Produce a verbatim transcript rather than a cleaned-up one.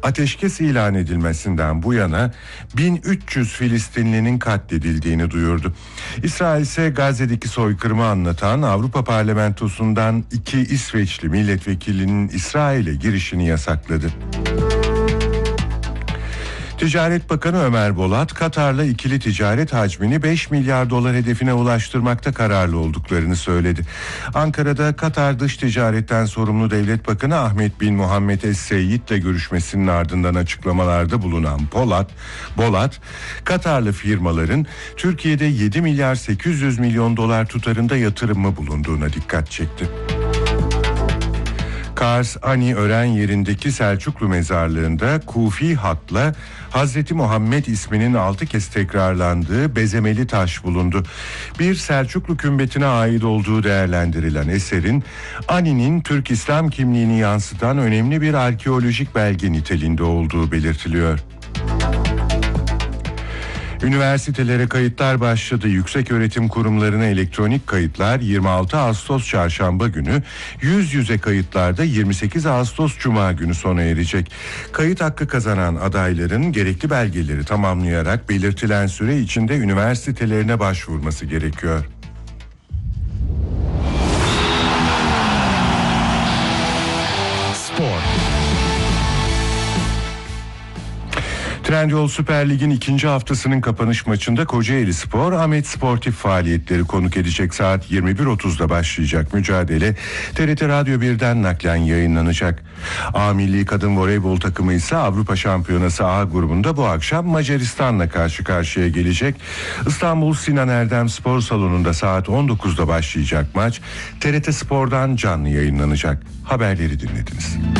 ateşkes ilan edilmesinden bu yana bin üç yüz Filistinlinin katledildiğini duyurdu. İsrail ise Gazze'deki soykırımı anlatan Avrupa Parlamentosu'ndan iki İsveçli milletvekilinin İsrail'e girişini yasakladı. Ticaret Bakanı Ömer Bolat, Katar'la ikili ticaret hacmini beş milyar dolar hedefine ulaştırmakta kararlı olduklarını söyledi. Ankara'da Katar Dış Ticaret'ten sorumlu Devlet Bakanı Ahmet bin Muhammed Es-Seyyid'le görüşmesinin ardından açıklamalarda bulunan Polat, Bolat, Katarlı firmaların Türkiye'de yedi milyar sekiz yüz milyon dolar tutarında yatırımı bulunduğuna dikkat çekti. Kars Ani Ören yerindeki Selçuklu mezarlığında Kufi hatla Hazreti Muhammed isminin altı kez tekrarlandığı bezemeli taş bulundu. Bir Selçuklu kümbetine ait olduğu değerlendirilen eserin Ani'nin Türk İslam kimliğini yansıtan önemli bir arkeolojik belge niteliğinde olduğu belirtiliyor. Üniversitelere kayıtlar başladı. Yükseköğretim kurumlarına elektronik kayıtlar yirmi altı Ağustos Çarşamba günü, yüz yüze kayıtlarda yirmi sekiz Ağustos Cuma günü sona erecek. Kayıt hakkı kazanan adayların gerekli belgeleri tamamlayarak belirtilen süre içinde üniversitelerine başvurması gerekiyor. Spor. Trendyol Süper Lig'in ikinci haftasının kapanış maçında Kocaelispor, Ahmet Sportif faaliyetleri konuk edecek. Saat yirmi bir otuzda başlayacak mücadele T R T Radyo birden naklen yayınlanacak. A Milli Kadın Voleybol takımı ise Avrupa Şampiyonası A grubunda bu akşam Macaristan'la karşı karşıya gelecek. İstanbul Sinan Erdem Spor Salonu'nda saat on dokuzda başlayacak maç T R T Spor'dan canlı yayınlanacak. Haberleri dinlediniz.